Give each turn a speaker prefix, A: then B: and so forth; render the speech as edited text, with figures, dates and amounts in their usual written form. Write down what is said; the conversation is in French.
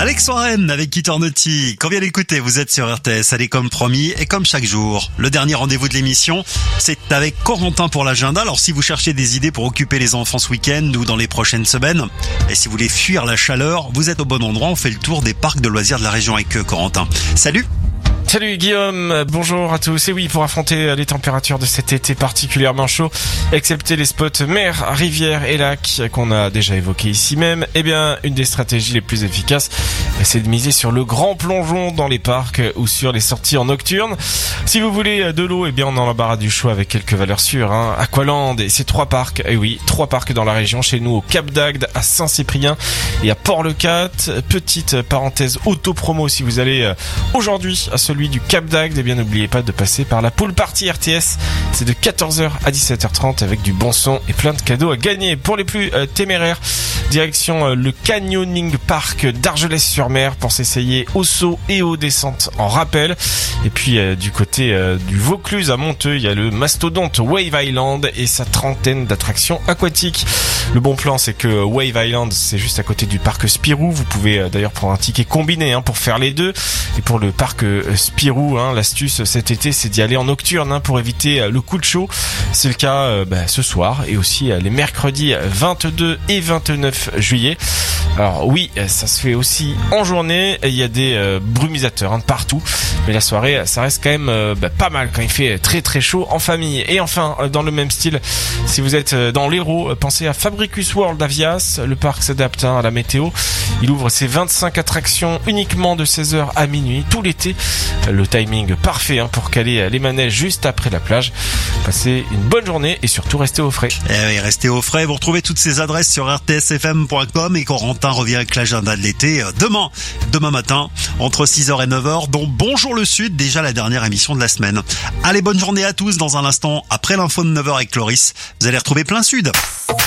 A: Alex Warren avec Qui Tornotti. Quand vient l'écouter, vous êtes sur RTS. Allez, comme promis et comme chaque jour, le dernier rendez-vous de l'émission, c'est avec Corentin pour l'agenda. Alors si vous cherchez des idées pour occuper les enfants ce week-end ou dans les prochaines semaines, et si vous voulez fuir la chaleur, vous êtes au bon endroit. On fait le tour des parcs de loisirs de la région avec Corentin. Salut.
B: Salut Guillaume, bonjour à tous. Et oui, pour affronter les températures de cet été particulièrement chaud, excepté les spots mer, rivière et lacs qu'on a déjà évoqués ici même, eh bien, une des stratégies les plus efficaces, c'est de miser sur le grand plongeon dans les parcs ou sur les sorties en nocturne. Si vous voulez de l'eau, eh bien, on a l'embarras du choix avec quelques valeurs sûres, Aqualand et ces 3 parcs. Et oui, 3 parcs dans la région, chez nous au Cap d'Agde, à Saint-Cyprien et à Port-le-Cat. Petite parenthèse auto-promo, si vous allez aujourd'hui à celui du Cap d'Agde, eh bien n'oubliez pas de passer par la pool party RTS. C'est de 14h à 17h30 avec du bon son et plein de cadeaux à gagner. Pour les plus téméraires, direction le Canyoning Park d'Argelès-sur-Mer pour s'essayer au saut et aux descentes en rappel. Et puis du côté du Vaucluse à Monteux, il y a le mastodonte Wave Island et sa 30aine d'attractions aquatiques. Le bon plan, c'est que Wave Island, c'est juste à côté du parc Spirou. Vous pouvez d'ailleurs prendre un ticket combiné pour faire les deux. Et pour le parc Spirou, l'astuce cet été, c'est d'y aller en nocturne pour éviter le coup de chaud. C'est le cas ce soir et aussi les mercredis 22 et 29 juillet. Alors oui, ça se fait aussi en journée. Il y a des brumisateurs de partout, mais la soirée, ça reste quand même pas mal quand il fait très très chaud en famille. Et enfin, dans le même style, si vous êtes dans l'Hérault, pensez à Fabricus World d'Avias. Le parc s'adapte à la météo. Il ouvre ses 25 attractions uniquement de 16h à minuit tout l'été. Le timing parfait pour caler les manèges juste après la plage. Passez une bonne journée et surtout restez au frais.
A: Et oui, restez au frais. Vous retrouvez toutes ces adresses sur rtsfm.com et Corentin revient avec l'agenda de l'été demain matin entre 6h et 9h, dont Bonjour le Sud, déjà la dernière émission de la semaine. Allez, bonne journée à tous. Dans un instant, après l'info de 9h avec Cloris, vous allez retrouver Plein Sud.